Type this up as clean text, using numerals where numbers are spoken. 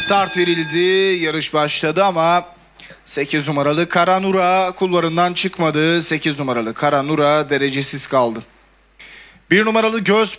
Start verildi, yarış başladı ama 8 numaralı Karanura kulvarından çıkmadı. 8 numaralı Karanura derecesiz kaldı. 1 numaralı Göz